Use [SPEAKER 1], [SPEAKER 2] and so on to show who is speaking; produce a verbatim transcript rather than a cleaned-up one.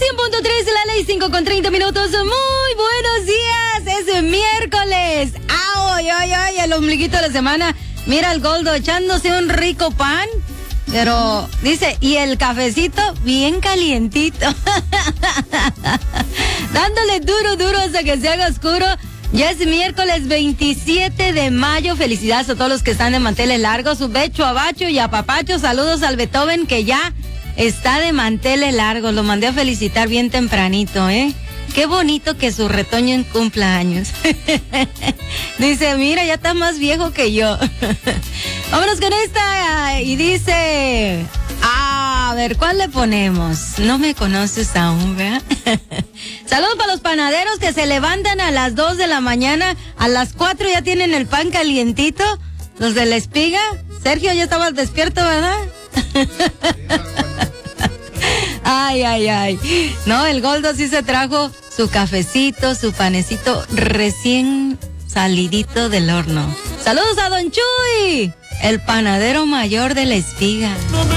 [SPEAKER 1] cien punto tres, la ley, cinco con treinta minutos. Muy buenos días, es miércoles. ¡Ay, ay, ay! El ombliguito de la semana. Mira el Goldo echándose un rico pan. Pero dice, y el cafecito bien calientito. Dándole duro, duro hasta que se haga oscuro. Ya es miércoles veintisiete de mayo. Felicidades a todos los que están de manteles largos. Un becho a bacho y a papacho. Saludos al Beethoven que ya está de manteles largos. Lo mandé a felicitar bien tempranito, ¿eh? Qué bonito que su retoño cumpla años. Dice, mira, ya está más viejo que yo. Vámonos con esta. Y dice, a ver, ¿cuál le ponemos? No me conoces aún, ¿verdad? Saludos para los panaderos que se levantan a las dos de la mañana. A las cuatro ya tienen el pan calientito. Los de la espiga. Sergio, ya estabas despierto, ¿verdad? Ay, ay, ay. No, el Goldo sí se trajo su cafecito, su panecito recién salidito del horno. Saludos a Don Chuy, el panadero mayor de la espiga.